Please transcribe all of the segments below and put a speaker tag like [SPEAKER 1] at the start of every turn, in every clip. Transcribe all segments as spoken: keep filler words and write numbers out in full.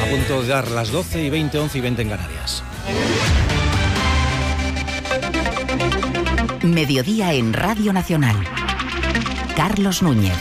[SPEAKER 1] punto de dar las doce y veinte, once y veinte en Canarias.
[SPEAKER 2] Mediodía en Radio Nacional. Carlos Núñez.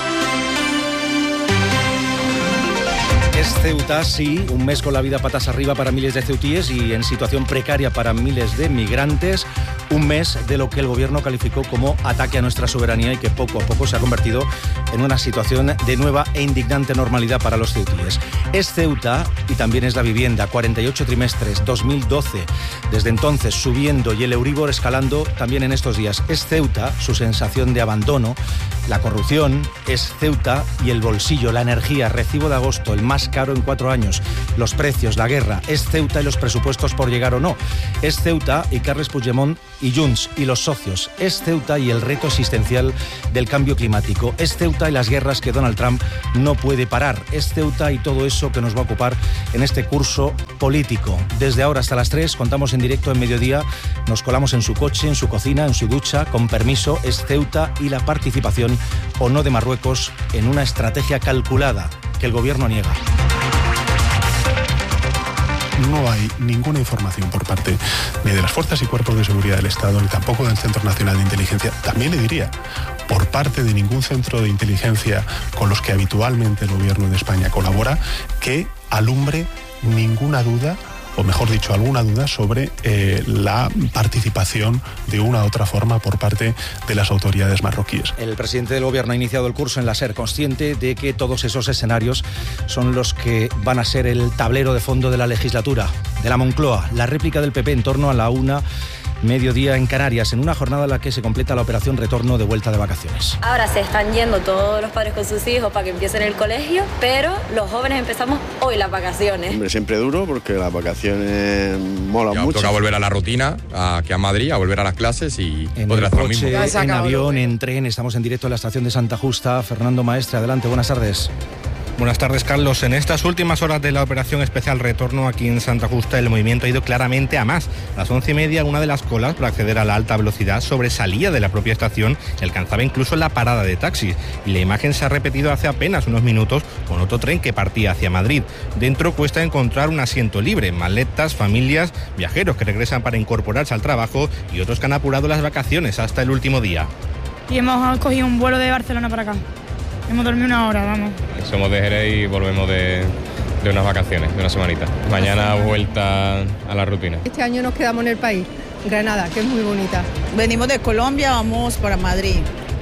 [SPEAKER 1] Es Ceuta, sí, un mes con la vida patas arriba para miles de ceutíes y en situación precaria para miles de migrantes. Un mes de lo que el gobierno calificó como ataque a nuestra soberanía y que poco a poco se ha convertido en una situación de nueva e indignante normalidad para los ceutíes. Es Ceuta y también es la vivienda. cuarenta y ocho trimestres, dos mil doce. Desde entonces subiendo y el Euribor escalando también en estos días. Es Ceuta, su sensación de abandono, la corrupción. Es Ceuta y el bolsillo, la energía, recibo de agosto, el más caro en cuatro años. Los precios, la guerra. Es Ceuta y los presupuestos por llegar o no. Es Ceuta y Carles Puigdemont y Junts y los socios. Es Ceuta y el reto existencial del cambio climático. Es Ceuta y las guerras que Donald Trump no puede parar. Es Ceuta y todo eso que nos va a ocupar en este curso político. Desde ahora hasta las tres contamos en directo en Mediodía. Nos colamos en su coche, en su cocina, en su ducha, con permiso. Es Ceuta y la participación o no de Marruecos en una estrategia calculada que el gobierno niega.
[SPEAKER 3] No hay ninguna información por parte ni de las fuerzas y cuerpos de seguridad del Estado, ni tampoco del Centro Nacional de Inteligencia. También le diría, por parte de ningún centro de inteligencia con los que habitualmente el gobierno de España colabora, que alumbre ninguna duda, o mejor dicho, alguna duda sobre eh, la participación de una u otra forma por parte de las autoridades marroquíes.
[SPEAKER 1] El presidente del gobierno ha iniciado el curso en la SER, consciente de que todos esos escenarios son los que van a ser el tablero de fondo de la legislatura. De la Moncloa, la réplica del P P en torno a la una, mediodía en Canarias, en una jornada en la que se completa la operación retorno de vuelta de vacaciones.
[SPEAKER 4] Ahora se están yendo todos los padres con sus hijos para que empiecen el colegio, pero los jóvenes empezamos hoy las vacaciones.
[SPEAKER 5] Hombre, siempre duro porque las vacaciones molan
[SPEAKER 6] ya
[SPEAKER 5] mucho.
[SPEAKER 6] Toca volver a la rutina, aquí a Madrid, a volver a las clases y
[SPEAKER 1] en
[SPEAKER 6] poder hacer lo mismo.
[SPEAKER 1] En avión, en tren, estamos en directo en la estación de Santa Justa. Fernando Maestre, adelante, buenas tardes.
[SPEAKER 7] Buenas tardes, Carlos. En estas últimas horas de la operación especial retorno aquí en Santa Justa, el movimiento ha ido claramente a más. A las once y media, una de las colas para acceder a la alta velocidad sobresalía de la propia estación y alcanzaba incluso la parada de taxis. Y la imagen se ha repetido hace apenas unos minutos con otro tren que partía hacia Madrid. Dentro cuesta encontrar un asiento libre, maletas, familias, viajeros que regresan para incorporarse al trabajo y otros que han apurado las vacaciones hasta el último día.
[SPEAKER 8] Y hemos cogido un vuelo de Barcelona para acá. Hemos dormido una hora, vamos.
[SPEAKER 9] Somos de Jerez y volvemos de, de unas vacaciones, de una semanita. Mañana vuelta a la rutina.
[SPEAKER 10] Este año nos quedamos en el país, Granada, que es muy bonita.
[SPEAKER 11] Venimos de Colombia, vamos para Madrid.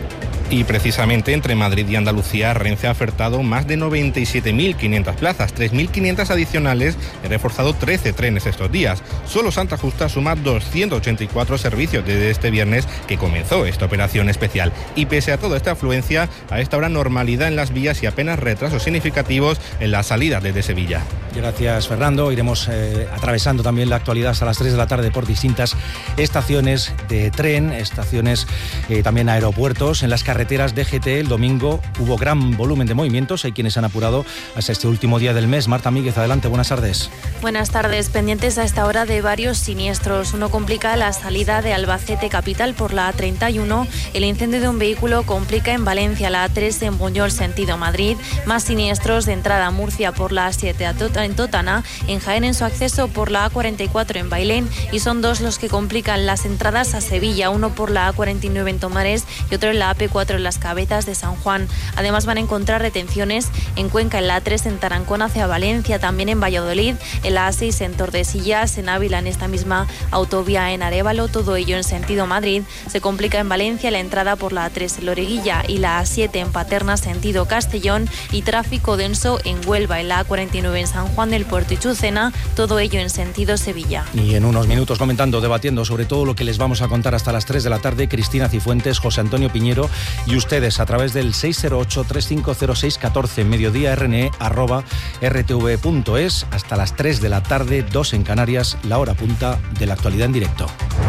[SPEAKER 7] Y precisamente entre Madrid y Andalucía, Renfe ha ofertado más de noventa y siete mil quinientas plazas, tres mil quinientas adicionales y ha reforzado trece trenes estos días. Solo Santa Justa suma doscientos ochenta y cuatro servicios desde este viernes que comenzó esta operación especial. Y pese a toda esta afluencia, a esta hora normalidad en las vías y apenas retrasos significativos en la salida desde Sevilla.
[SPEAKER 1] Gracias, Fernando. Iremos eh, atravesando también la actualidad hasta las tres de la tarde por distintas estaciones de tren, estaciones eh, también aeropuertos, en las carreteras. Carreteras D G T, el domingo hubo gran volumen de movimientos, hay quienes han apurado hasta este último día del mes. Marta Míguez, adelante, buenas tardes.
[SPEAKER 12] Buenas tardes, pendientes a esta hora de varios siniestros. Uno complica la salida de Albacete capital por la A treinta y uno, el incendio de un vehículo complica en Valencia la A tres en Buñol sentido Madrid, más siniestros de entrada a Murcia por la A siete en Totana, en Jaén en su acceso por la A cuarenta y cuatro en Bailén y son dos los que complican las entradas a Sevilla, uno por la A cuarenta y nueve en Tomares y otro en la A P cuatro en las Cabezas de San Juan. Además van a encontrar retenciones en Cuenca en la A tres en Tarancón hacia Valencia, también en Valladolid, en la A seis en Tordesillas, en Ávila en esta misma autovía en Arévalo, todo ello en sentido Madrid. Se complica en Valencia la entrada por la A tres en Loreguilla y la A siete en Paterna sentido Castellón y tráfico denso en Huelva en la A cuarenta y nueve en San Juan del Puerto y Chucena, todo ello en sentido Sevilla.
[SPEAKER 1] Y en unos minutos comentando, debatiendo sobre todo lo que les vamos a contar hasta las tres de la tarde, Cristina Cifuentes, José Antonio Piñero y ustedes a través del seis cero ocho, tres cinco cero seis, uno cuatro, mediodía rne arroba rtv punto es, hasta las tres de la tarde, dos en Canarias, la hora punta de la actualidad en directo.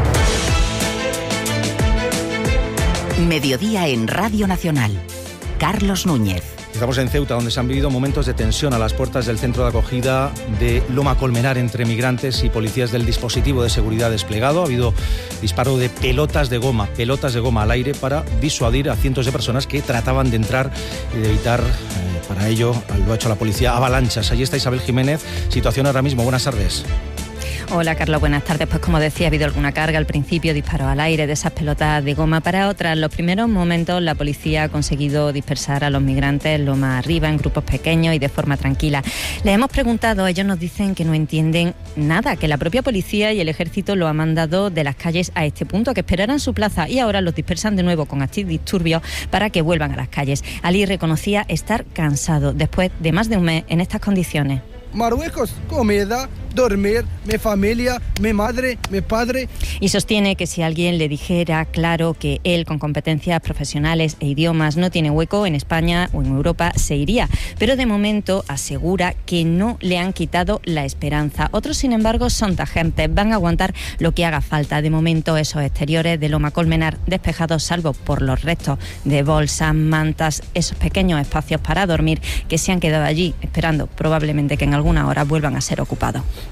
[SPEAKER 2] Mediodía en Radio Nacional. Carlos Núñez.
[SPEAKER 1] Estamos en Ceuta, donde se han vivido momentos de tensión a las puertas del centro de acogida de Loma Colmenar entre migrantes y policías del dispositivo de seguridad desplegado. Ha habido disparo de pelotas de goma, pelotas de goma al aire para disuadir a cientos de personas que trataban de entrar y de evitar eh, Para ello lo ha hecho la policía. Avalanchas. Allí está Isabel Jiménez. Situación ahora mismo. Buenas tardes.
[SPEAKER 13] Hola Carlos, buenas tardes. Pues como decía, ha habido alguna carga al principio, disparos al aire de esas pelotas de goma. Para otras, en los primeros momentos la policía ha conseguido dispersar a los migrantes lo más arriba, en grupos pequeños y de forma tranquila. Les hemos preguntado, ellos nos dicen que no entienden nada, que la propia policía y el ejército lo han mandado de las calles a este punto, que esperaran su plaza y ahora los dispersan de nuevo con antidisturbios para que vuelvan a las calles. Ali reconocía estar cansado después de más de un mes en estas condiciones.
[SPEAKER 14] Marruecos, comida, dormir, mi familia, mi madre, mi padre.
[SPEAKER 13] Y sostiene que si alguien le dijera claro que él, con competencias profesionales e idiomas, no tiene hueco en España o en Europa, se iría. Pero de momento asegura que no le han quitado la esperanza. Otros, sin embargo, son tajantes, van a aguantar lo que haga falta. De momento, esos exteriores de Loma Colmenar despejados, salvo por los restos de bolsas, mantas, esos pequeños espacios para dormir que se han quedado allí esperando probablemente que en alguna hora vuelvan a ser ocupados.